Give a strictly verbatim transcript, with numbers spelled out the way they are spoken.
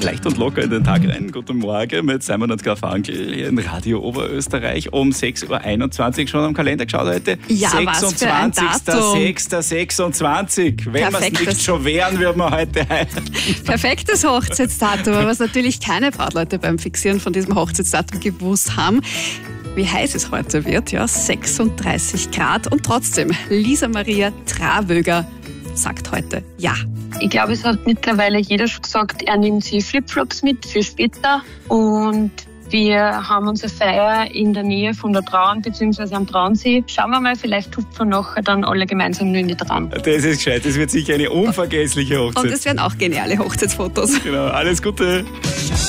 leicht und locker in den Tag rein. Guten Morgen mit Simon und Garfunkel hier in Radio Oberösterreich um sechs Uhr einundzwanzig schon am Kalender geschaut heute. Ja, sechsundzwanzigster sechster sechsundzwanzig. Wenn wir es nicht schon wären, würden wir heute heiraten. Perfektes Hochzeitsdatum, was natürlich keine Brautleute beim Fixieren von diesem Hochzeitsdatum gewusst haben. Wie heiß es heute wird, ja, sechsunddreißig Grad. Und trotzdem, Lisa Maria Travöger sagt heute ja. Ich glaube, es hat mittlerweile jeder schon gesagt, er nimmt sich Flipflops mit für später. Und wir haben unsere Feier in der Nähe von der Traun bzw. am Traunsee. Schauen wir mal, vielleicht hupfen wir nachher dann alle gemeinsam nur in die Traun. Das ist gescheit, das wird sicher eine unvergessliche Hochzeit. Und es werden auch geniale Hochzeitsfotos. Genau, alles Gute.